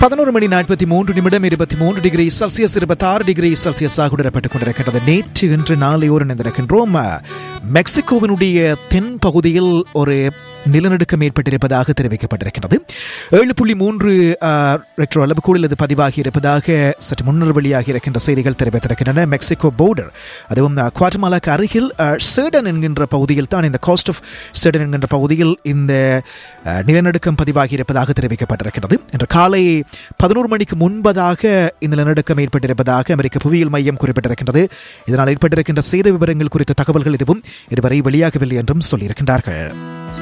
11:43 23 degree Celsius 26 degree செல்சியஸாக உணரப்பட்டுக் கொண்டிருக்கிறது. நேற்று இன்று நாளையோடு இணைந்திருக்கின்றோம். மெக்சிகோவினுடைய தென் பகுதியில் ஒரு நிலநடுக்கம் ஏற்பட்டிருப்பதாக தெரிவிக்கப்பட்டிருக்கிறது. 7.3 ரெக்டர் அளவுகோலில் இது பதிவாகி இருப்பதாக சற்று முன்னர் வெளியாகி இருக்கின்ற செய்திகள் தெரிவித்திருக்கின்றன. மெக்சிகோ போர்டர், அதுவும் குவாட்டமாலாக்கு அருகில் சேடன் என்கின்ற பகுதியில் தான், இந்த கோஸ்ட் ஆஃப் சேடன் என்கின்ற பகுதியில் இந்த நிலநடுக்கம் பதிவாகி இருப்பதாக தெரிவிக்கப்பட்டிருக்கிறது. இன்று காலை 11 மணிக்கு முன்பதாக இந்த நிலநடுக்கம் ஏற்பட்டிருப்பதாக அமெரிக்க புவியியல் மையம் குறிப்பிட்டிருக்கின்றது. இதனால் ஏற்பட்டிருக்கின்ற சேத விவரங்கள் குறித்த தகவல்கள் எதுவும் இதுவரை வெளியாகவில்லை என்றும் சொல்லியிருக்கின்றார்கள்.